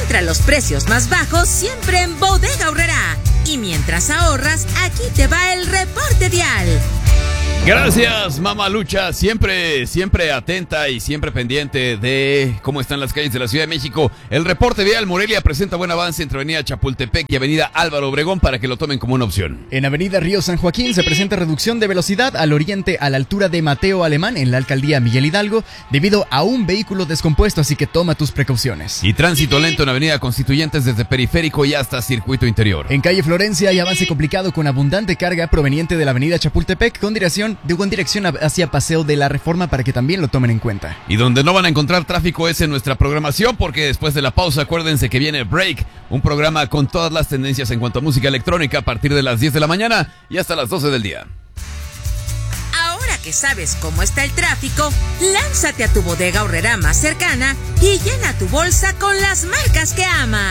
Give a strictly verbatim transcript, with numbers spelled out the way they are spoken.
Encuentra los precios más bajos siempre en Bodega Aurrerá. Y mientras ahorras, aquí te va el reporte vial. Gracias, Mamalucha, siempre, siempre atenta y siempre pendiente de cómo están las calles de la Ciudad de México. El reporte vial. Morelia presenta buen avance entre Avenida Chapultepec y Avenida Álvaro Obregón para que lo tomen como una opción. En Avenida Río San Joaquín se presenta reducción de velocidad al oriente a la altura de Mateo Alemán en la alcaldía Miguel Hidalgo debido a un vehículo descompuesto, así que toma tus precauciones. Y tránsito lento en Avenida Constituyentes desde Periférico y hasta Circuito Interior. En calle Florencia hay avance complicado con abundante carga proveniente de la Avenida Chapultepec con dirección de en dirección hacia Paseo de la Reforma para que también lo tomen en cuenta. Y donde no van a encontrar tráfico es en nuestra programación, porque después de la pausa acuérdense que viene Break, un programa con todas las tendencias en cuanto a música electrónica a partir de las diez de la mañana y hasta las doce del día. Ahora que sabes cómo está el tráfico, lánzate a tu Bodega Aurrerá más cercana y llena tu bolsa con las marcas que amas.